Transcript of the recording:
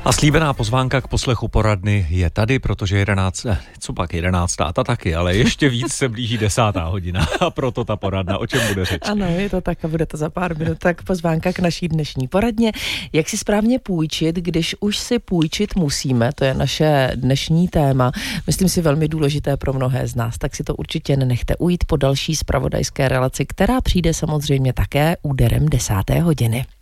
A slíbená pozvánka k poslechu poradny je tady, protože 11, co pak 11, ta taky, ale ještě víc se blíží 10. hodina a proto ta poradna, o čem bude řeč? Ano, je to tak a bude to za pár minut, tak pozvánka k naší dnešní poradně. Jak si správně půjčit, když už si půjčit musíme, to je naše dnešní téma. Myslím si velmi důležité pro mnohé z nás, tak si to určitě nenechte ujít po další zpravodajské relaci, která přijde samozřejmě také úderem 10. hodiny.